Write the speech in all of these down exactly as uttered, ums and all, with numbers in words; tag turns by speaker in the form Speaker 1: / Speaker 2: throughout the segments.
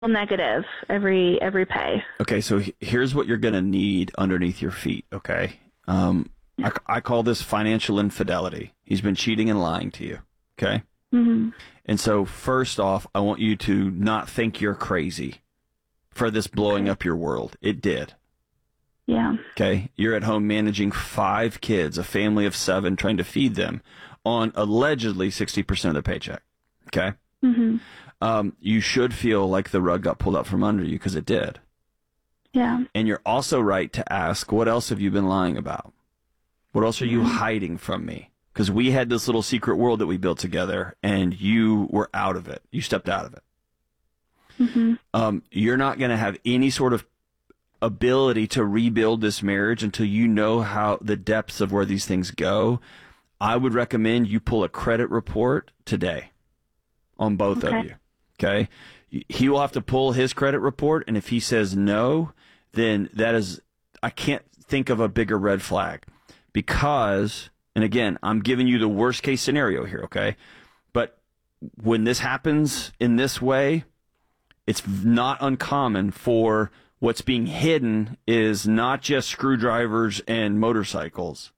Speaker 1: negative every every pay.
Speaker 2: Okay, so he- here's what you're going to need underneath your feet, okay? Um, I, I call this financial infidelity. He's been cheating and lying to you, okay?
Speaker 1: Mm-hmm.
Speaker 2: And so first off, I want you to not think you're crazy for this blowing
Speaker 1: Okay.
Speaker 2: up your world. It did,
Speaker 1: Yeah.
Speaker 2: okay? You're at home managing five kids, a family of seven, trying to feed them on allegedly sixty percent of their paycheck, okay?
Speaker 1: Mm-hmm.
Speaker 2: Um, you should feel like the rug got pulled out from under you because it did.
Speaker 1: Yeah.
Speaker 2: And you're also right to ask, what else have you been lying about? What else are you
Speaker 1: Mhm.
Speaker 2: hiding from me? Because we had this little secret world that we built together, and you were out of it. You stepped out of it.
Speaker 1: Mm-hmm.
Speaker 2: Um, you're not going to have any sort of ability to rebuild this marriage until you know how the depths of where these things go. I would recommend you pull a credit report today on both
Speaker 1: Okay.
Speaker 2: of you. Okay. He will have to pull his credit report, and if he says no, then that is, I can't think of a bigger red flag. Because, and again, I'm giving you the worst case scenario here, okay? But when this happens in this way, it's not uncommon for what's being hidden is not just screwdrivers and motorcycles,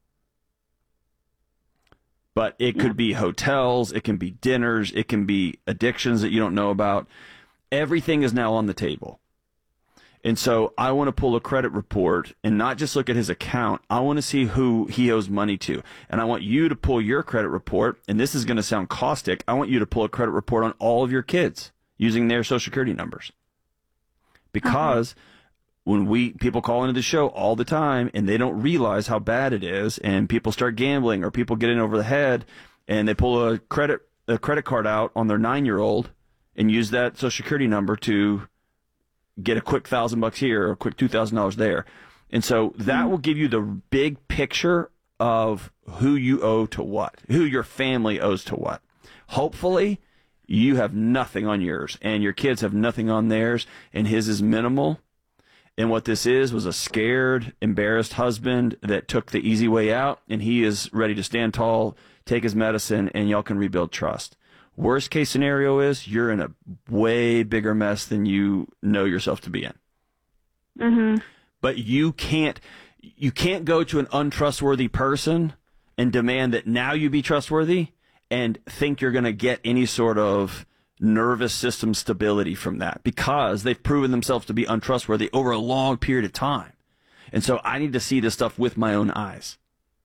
Speaker 2: but it could be hotels, it can be dinners, it can be addictions that you don't know about. Everything is now on the table. And so I want to pull a credit report and not just look at his account. I want to see who he owes money to. And I want you to pull your credit report, and this is going to sound caustic. I want you to pull a credit report on all of your kids using their social security numbers. Because when we people call into the show all the time and they don't realize how bad it is, and people start gambling or people get in over the head and they pull a credit a credit card out on their nine-year-old and use that social security number to get a quick thousand bucks here or a quick two thousand dollars there. And so that will give you the big picture of who you owe to what, who your family owes to what. Hopefully you have nothing on yours and your kids have nothing on theirs, and his is minimal. And what this is was a scared, embarrassed husband that took the easy way out, and he is ready to stand tall, take his medicine, and y'all can rebuild trust. Worst case scenario is you're in a way bigger mess than you know yourself to be in.
Speaker 1: Mm-hmm.
Speaker 2: But you can't you can't go to an untrustworthy person and demand that now you be trustworthy and think you're going to get any sort of nervous system stability from that, because they've proven themselves to be untrustworthy over a long period of time. And so I need to see this stuff with my own eyes.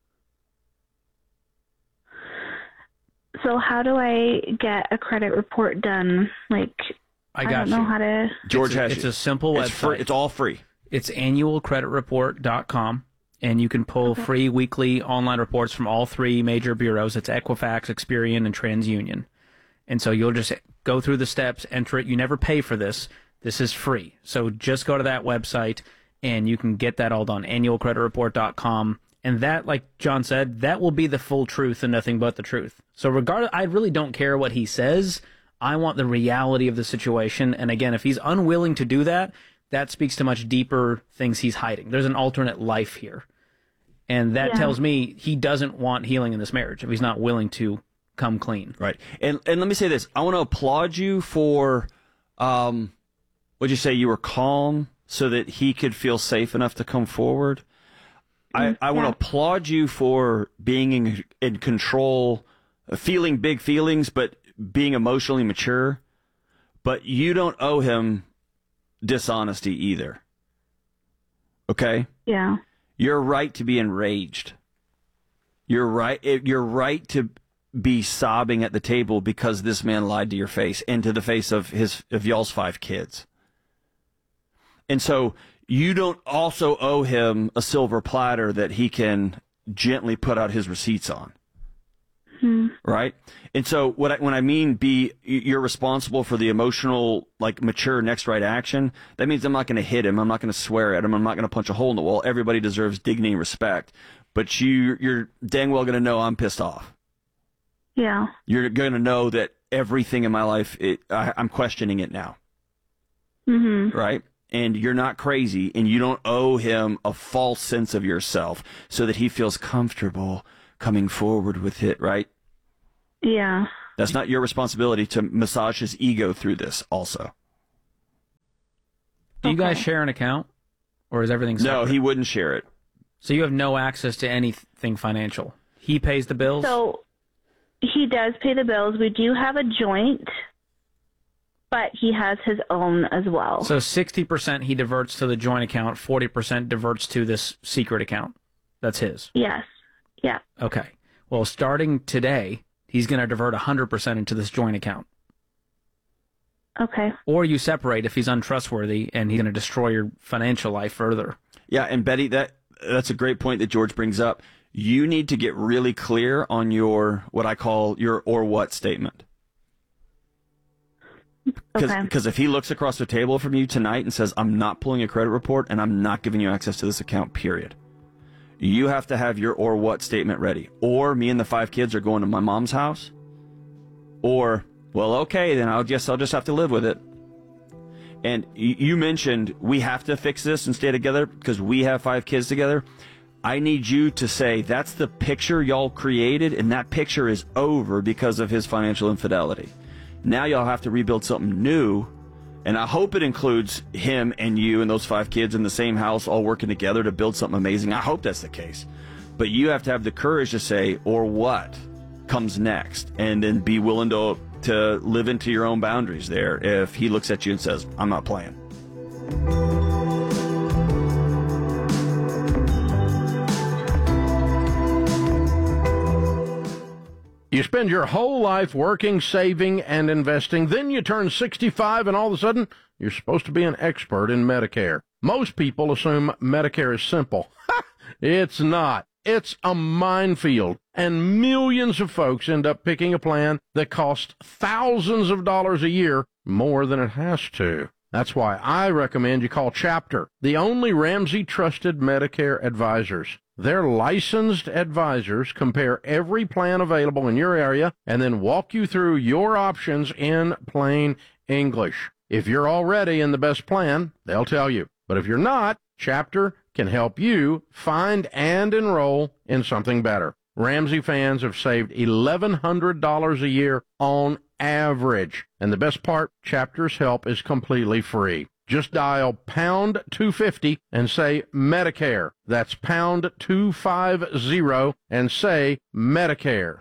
Speaker 1: So how do I get a credit report done? Like,
Speaker 3: I
Speaker 1: I,
Speaker 3: got
Speaker 1: don't know
Speaker 3: you.
Speaker 1: how to.
Speaker 2: George
Speaker 3: It's a,
Speaker 2: has
Speaker 3: it's
Speaker 2: you.
Speaker 3: a simple
Speaker 2: It's
Speaker 3: website.
Speaker 2: free. It's all free.
Speaker 3: It's annual credit report dot com, and you can pull
Speaker 1: Okay.
Speaker 3: free weekly online reports from all three major bureaus. It's Equifax, Experian, and TransUnion. And so you'll just go through the steps, enter it. You never pay for this. This is free. So just go to that website, and you can get that all done, annual credit report dot com. And that, like John said, that will be the full truth and nothing but the truth. So regardless, I really don't care what he says. I want the reality of the situation. And again, if he's unwilling to do that, that speaks to much deeper things he's hiding. There's an alternate life here. And that
Speaker 1: Yeah.
Speaker 3: tells me he doesn't want healing in this marriage if he's not willing to come clean.
Speaker 2: Right. And and let me say this. I want to applaud you for, um, what'd you say? You were calm so that he could feel safe enough to come forward. I, I want to
Speaker 1: Yeah.
Speaker 2: applaud you for being in, in control, feeling big feelings, but being emotionally mature. But you don't owe him dishonesty either. Okay?
Speaker 1: Yeah.
Speaker 2: You're right to be enraged. You're right. You're right to be sobbing at the table because this man lied to your face and to the face of his of y'all's five kids. And so you don't also owe him a silver platter that he can gently put out his receipts on.
Speaker 1: Hmm.
Speaker 2: Right? And so what I, when I mean be you're responsible for the emotional, like, mature next right action, that means I'm not going to hit him. I'm not going to swear at him. I'm not going to punch a hole in the wall. Everybody deserves dignity and respect. But you, you're dang well going to know I'm pissed off.
Speaker 1: Yeah.
Speaker 2: You're going to know that everything in my life, it, I, I'm questioning it now.
Speaker 1: Mm-hmm.
Speaker 2: Right? And you're not crazy, and you don't owe him a false sense of yourself so that he feels comfortable coming forward with it, right?
Speaker 1: Yeah.
Speaker 2: That's not your responsibility to massage his ego through this also.
Speaker 3: Do you
Speaker 1: Okay.
Speaker 3: guys share an account, or is everything separate?
Speaker 2: No, he wouldn't share it.
Speaker 3: So you have no access to anything financial. He pays the bills?
Speaker 1: So he does pay the bills. We do have a joint, but he has his own as well.
Speaker 3: So sixty percent he diverts to the joint account, forty percent diverts to this secret account. That's his.
Speaker 1: Yes. Yeah.
Speaker 3: Okay. Well, starting today, he's going to divert one hundred percent into this joint account.
Speaker 1: Okay.
Speaker 3: Or you separate if he's untrustworthy and he's going to destroy your financial life further.
Speaker 2: Yeah, and Betty, that that's a great point that George brings up. You need to get really clear on your, what I call your or what statement. Because
Speaker 1: Okay.
Speaker 2: if he looks across the table from you tonight and says, I'm not pulling a credit report and I'm not giving you access to this account, period. You have to have your or what statement ready. Or me and the five kids are going to my mom's house. Or, well, okay, then I'll guess I'll just have to live with it. And y- you mentioned we have to fix this and stay together because we have five kids together. I need you to say that's the picture y'all created, and that picture is over because of his financial infidelity. Now y'all have to rebuild something new, and I hope it includes him and you and those five kids in the same house all working together to build something amazing. I hope that's the case. But you have to have the courage to say, or what comes next, and then be willing to to live into your own boundaries there if he looks at you and says, I'm not playing.
Speaker 4: You spend your whole life working, saving, and investing. Then you turn sixty-five, and all of a sudden, you're supposed to be an expert in Medicare. Most people assume Medicare is simple. It's not. It's a minefield, and millions of folks end up picking a plan that costs thousands of dollars a year more than it has to. That's why I recommend you call Chapter, the only Ramsey-trusted Medicare advisors. Their licensed advisors compare every plan available in your area and then walk you through your options in plain English. If you're already in the best plan, they'll tell you. But if you're not, Chapter can help you find and enroll in something better. Ramsey fans have saved eleven hundred dollars a year on average. And the best part, Chapter's help is completely free. Just dial pound two fifty and say Medicare. That's pound two fifty and say Medicare.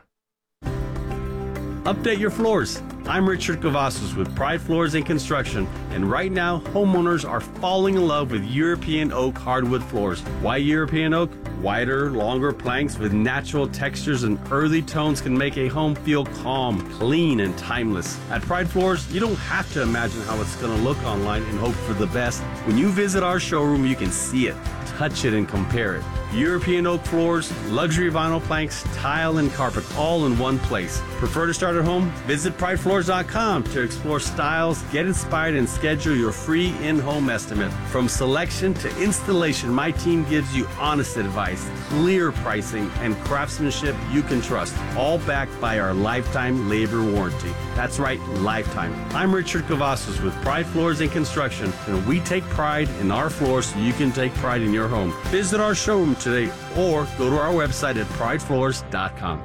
Speaker 5: Update your floors. I'm Richard Cavazos with Pride Floors and Construction, and right now, homeowners are falling in love with European oak hardwood floors. Why European oak? Wider, longer planks with natural textures and earthy tones can make a home feel calm, clean, and timeless. At Pride Floors, you don't have to imagine how it's going to look online and hope for the best. When you visit our showroom, you can see it, touch it, and compare it. European oak floors, luxury vinyl planks, tile, and carpet all in one place. Prefer to start at home? Visit pride floors dot com to explore styles, get inspired, and schedule your free in-home estimate. From selection to installation, my team gives you honest advice, clear pricing, and craftsmanship you can trust, all backed by our lifetime labor warranty. That's right, lifetime. I'm Richard Cavazos with Pride Floors and Construction, and we take pride in our floors so you can take pride in your home. Visit our showroom today or go to our website at pride floors dot com.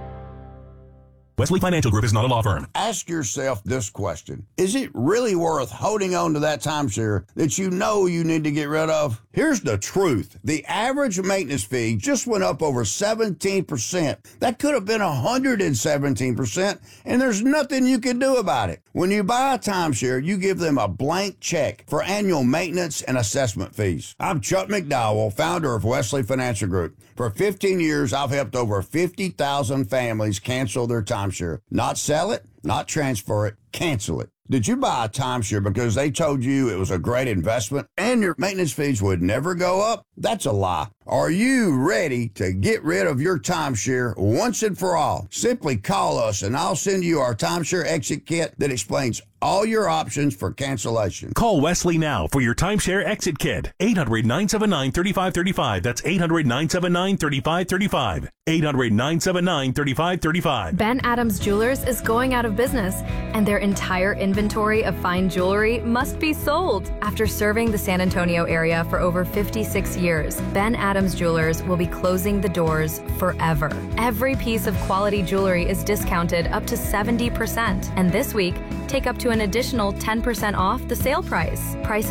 Speaker 6: Wesley Financial Group is not a law firm.
Speaker 7: Ask yourself this question. Is it really worth holding on to that timeshare that you know you need to get rid of? Here's the truth. The average maintenance fee just went up over seventeen percent. That could have been one hundred seventeen percent, and there's nothing you can do about it. When you buy a timeshare, you give them a blank check for annual maintenance and assessment fees. I'm Chuck McDowell, founder of Wesley Financial Group. For fifteen years, I've helped over fifty thousand families cancel their timeshare. Not sell it, not transfer it, cancel it. Did you buy a timeshare because they told you it was a great investment and your maintenance fees would never go up? That's a lie. Are you ready to get rid of your timeshare once and for all? Simply call us and I'll send you our timeshare exit kit that explains all your options for cancellation.
Speaker 6: Call Wesley now for your timeshare exit kit. eight hundred, nine seven nine, three five three five. That's eight hundred, nine seven nine, three five three five. eight hundred, nine seven nine, three five three five.
Speaker 8: Ben Adams Jewelers is going out of business, and their entire inventory of fine jewelry must be sold. After serving the San Antonio area for over fifty-six years, Ben Adams Jewelers will be closing the doors forever. Every piece of quality jewelry is discounted up to seventy percent, and this week, take up to an additional ten percent off the sale price. Prices